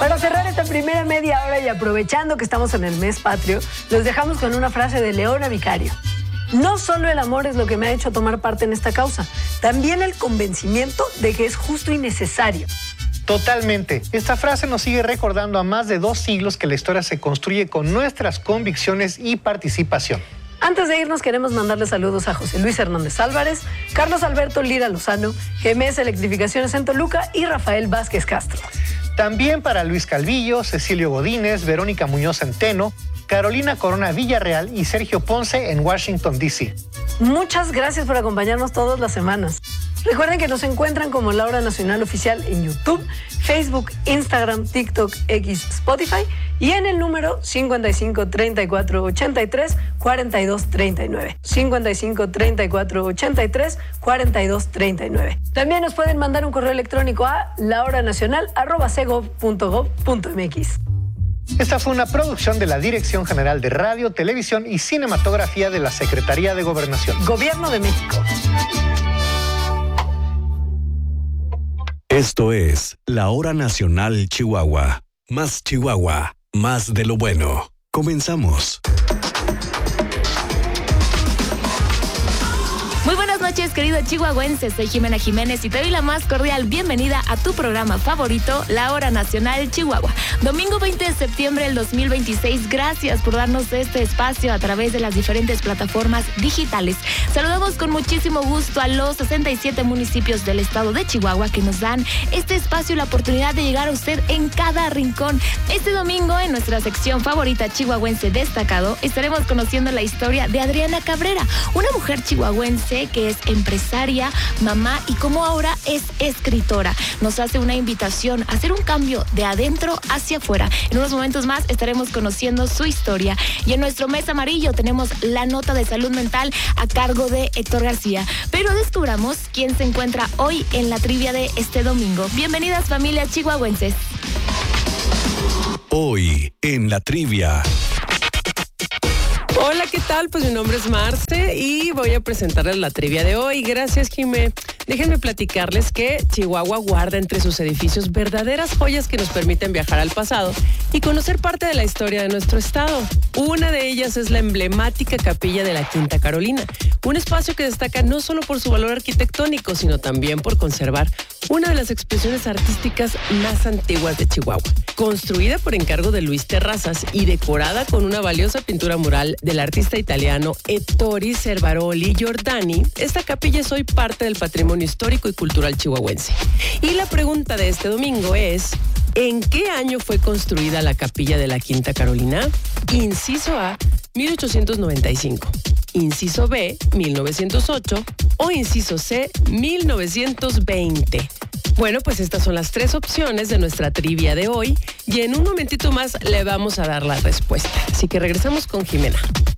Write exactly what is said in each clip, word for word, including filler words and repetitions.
Para cerrar esta primera media hora y aprovechando que estamos en el mes patrio, los dejamos con una frase de Leona Vicario. No solo el amor es lo que me ha hecho tomar parte en esta causa, también el convencimiento de que es justo y necesario. Totalmente. Esta frase nos sigue recordando a más de dos siglos que la historia se construye con nuestras convicciones y participación. Antes de irnos, queremos mandarle saludos a José Luis Hernández Álvarez, Carlos Alberto Lira Lozano, G M S Electrificaciones en Toluca y Rafael Vázquez Castro. También para Luis Calvillo, Cecilio Godínez, Verónica Muñoz Centeno, Carolina Corona Villarreal y Sergio Ponce en Washington, D C Muchas gracias por acompañarnos todas las semanas. Recuerden que nos encuentran como La Hora Nacional Oficial en YouTube, Facebook, Instagram, TikTok, X, Spotify y en el número cincuenta y cinco, treinta y cuatro, ochenta y tres, cuarenta y dos, treinta y nueve. cincuenta y cinco, treinta y cuatro, ochenta y tres, cuarenta y dos, treinta y nueve. También nos pueden mandar un correo electrónico a lahoranacional arroba segov punto gov punto mx. Esta fue una producción de la Dirección General de Radio, Televisión y Cinematografía de la Secretaría de Gobernación. Gobierno de México. Esto es La Hora Nacional Chihuahua. Más Chihuahua, más de lo bueno. Comenzamos. Muy buenas noches, querido chihuahuense. Soy Jimena Jiménez y te doy la más cordial bienvenida a tu programa favorito, La Hora Nacional Chihuahua. Domingo veinte de septiembre del dos mil veintiséis. Gracias por darnos este espacio a través de las diferentes plataformas digitales. Saludamos con muchísimo gusto a los sesenta y siete municipios del estado de Chihuahua que nos dan este espacio y la oportunidad de llegar a usted en cada rincón. Este domingo, en nuestra sección favorita chihuahuense destacado, estaremos conociendo la historia de Adriana Cabrera, una mujer chihuahuense que es empresaria, mamá y como ahora es escritora. Nos hace una invitación a hacer un cambio de adentro hacia afuera. En unos momentos más estaremos conociendo su historia. Y en nuestro mes amarillo tenemos la nota de salud mental a cargo de Héctor García. Pero descubramos quién se encuentra hoy en la trivia de este domingo. Bienvenidas, familias chihuahuenses. Hoy en la trivia. Hola, ¿qué tal? Pues mi nombre es Marce y voy a presentarles la trivia de hoy. Gracias, Jimé. Déjenme platicarles que Chihuahua guarda entre sus edificios verdaderas joyas que nos permiten viajar al pasado y conocer parte de la historia de nuestro estado. Una de ellas es la emblemática Capilla de la Quinta Carolina, un espacio que destaca no solo por su valor arquitectónico, sino también por conservar una de las expresiones artísticas más antiguas de Chihuahua. Construida por encargo de Luis Terrazas y decorada con una valiosa pintura mural del artista italiano Ettore Cervaroli Giordani, esta capilla es hoy parte del patrimonio histórico y cultural chihuahuense. Y la pregunta de este domingo es: ¿en qué año fue construida la Capilla de la Quinta Carolina? Inciso A, mil ochocientos noventa y cinco. Inciso B, mil novecientos ocho. O inciso C, mil novecientos veinte. Bueno, pues estas son las tres opciones de nuestra trivia de hoy y en un momentito más le vamos a dar la respuesta. Así que regresamos con Jimena.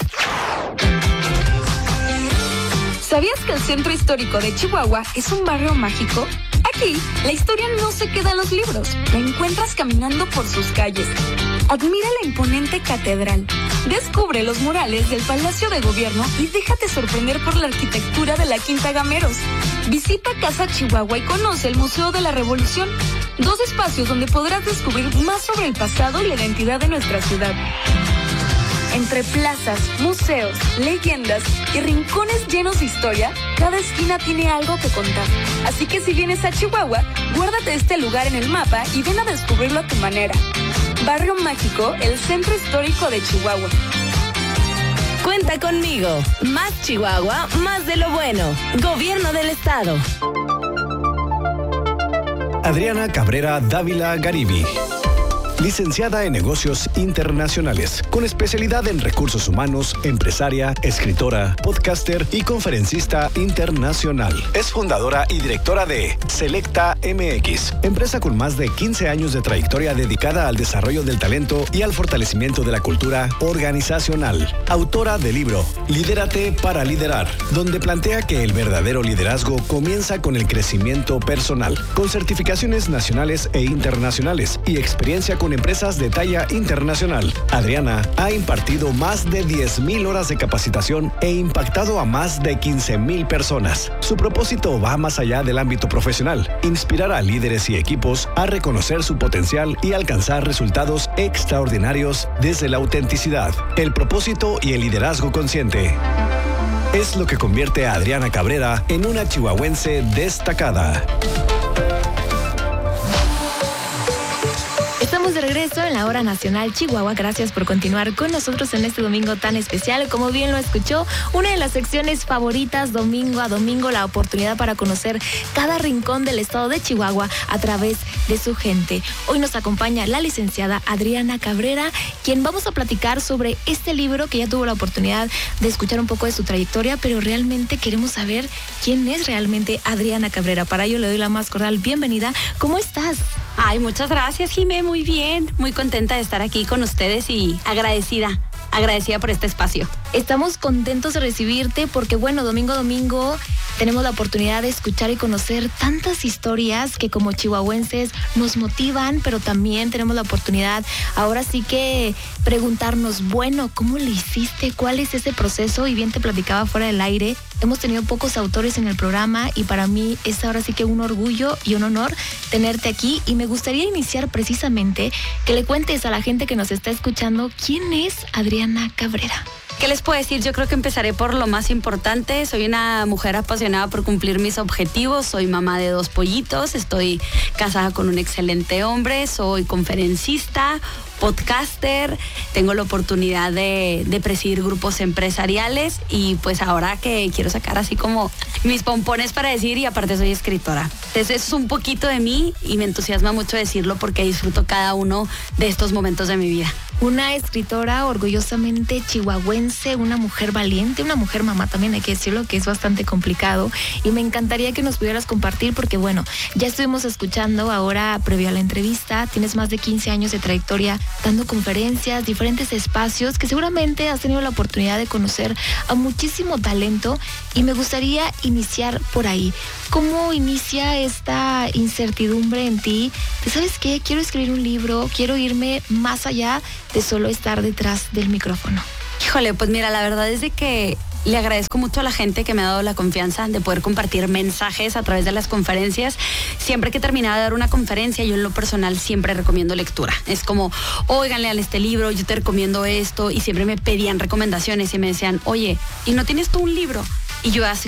¿Sabías que el centro histórico de Chihuahua es un barrio mágico? Aquí, la historia no se queda en los libros, la encuentras caminando por sus calles. Admira la imponente catedral, descubre los murales del Palacio de Gobierno y déjate sorprender por la arquitectura de la Quinta Gameros. Visita Casa Chihuahua y conoce el Museo de la Revolución, dos espacios donde podrás descubrir más sobre el pasado y la identidad de nuestra ciudad. Entre plazas, museos, leyendas y rincones llenos de historia, cada esquina tiene algo que contar. Así que si vienes a Chihuahua, guárdate este lugar en el mapa y ven a descubrirlo a tu manera. Barrio Mágico, el centro histórico de Chihuahua. Cuenta conmigo. Más Chihuahua, más de lo bueno. Gobierno del Estado. Adriana Cabrera Dávila Garibi. Licenciada en Negocios Internacionales, con especialidad en Recursos Humanos, empresaria, escritora, podcaster y conferencista internacional. Es fundadora y directora de Selecta M X, empresa con más de quince años de trayectoria dedicada al desarrollo del talento y al fortalecimiento de la cultura organizacional. Autora del libro Lidérate para liderar, donde plantea que el verdadero liderazgo comienza con el crecimiento personal, con certificaciones nacionales e internacionales y experiencia con empresas de talla internacional. Adriana ha impartido más de diez mil horas de capacitación e impactado a más de quince mil personas. Su propósito va más allá del ámbito profesional, inspirar a líderes y equipos a reconocer su potencial y alcanzar resultados extraordinarios desde la autenticidad, el propósito y el liderazgo consciente. Es lo que convierte a Adriana Cabrera en una chihuahuense destacada. Estamos de regreso en la Hora Nacional Chihuahua. Gracias por continuar con nosotros en este domingo tan especial. Como bien lo escuchó, una de las secciones favoritas, domingo a domingo, la oportunidad para conocer cada rincón del estado de Chihuahua a través de su gente. Hoy nos acompaña la licenciada Adriana Cabrera, quien vamos a platicar sobre este libro que ya tuvo la oportunidad de escuchar un poco de su trayectoria, pero realmente queremos saber quién es realmente Adriana Cabrera. Para ello le doy la más cordial bienvenida. ¿Cómo estás? Ay, muchas gracias, Jimé, muy bien, muy contenta de estar aquí con ustedes y agradecida, agradecida por este espacio. Estamos contentos de recibirte porque, bueno, domingo a domingo tenemos la oportunidad de escuchar y conocer tantas historias que como chihuahuenses nos motivan, pero también tenemos la oportunidad ahora sí que preguntarnos, bueno, ¿cómo le hiciste? ¿Cuál es ese proceso? Y bien te platicaba fuera del aire, hemos tenido pocos autores en el programa y para mí es ahora sí que un orgullo y un honor tenerte aquí y me gustaría iniciar precisamente que le cuentes a la gente que nos está escuchando quién es Adriana Cabrera. ¿Qué les puedo decir? Yo creo que empezaré por lo más importante. Soy una mujer apasionada por cumplir mis objetivos. Soy mamá de dos pollitos. Estoy casada con un excelente hombre. Soy conferencista, podcaster. Tengo la oportunidad de, de presidir grupos empresariales. Y pues ahora que quiero sacar así como mis pompones para decir, y aparte soy escritora. Entonces eso es un poquito de mí y me entusiasma mucho decirlo porque disfruto cada uno de estos momentos de mi vida. Una escritora orgullosamente chihuahuense, una mujer valiente, una mujer mamá también hay que decirlo, que es bastante complicado y me encantaría que nos pudieras compartir porque bueno, ya estuvimos escuchando ahora previo a la entrevista, tienes más de quince años de trayectoria dando conferencias, diferentes espacios que seguramente has tenido la oportunidad de conocer a muchísimo talento y me gustaría iniciar por ahí. ¿Cómo inicia esta incertidumbre en ti? ¿De sabes qué? Quiero escribir un libro, quiero irme más allá de solo estar detrás del micrófono. Híjole, pues mira, la verdad es de que le agradezco mucho a la gente que me ha dado la confianza de poder compartir mensajes a través de las conferencias. Siempre que terminaba de dar una conferencia, yo en lo personal siempre recomiendo lectura. Es como, oigan, lean este libro, yo te recomiendo esto, y siempre me pedían recomendaciones y me decían, oye, ¿y no tienes tú un libro? Y yo así